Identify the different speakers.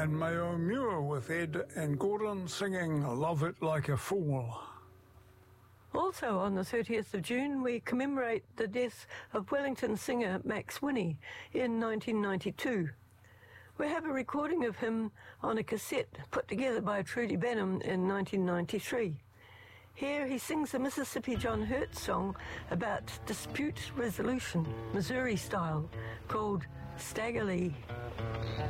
Speaker 1: and Mayo Muir with Ed and Gordon singing Love It Like a Fool.
Speaker 2: Also on the 30th of June, we commemorate the death of Wellington singer Max Winnie in 1992. We have a recording of him on a cassette put together by Trudy Benham in 1993. Here he sings the Mississippi John Hurt song about dispute resolution, Missouri style, called Stagger Lee.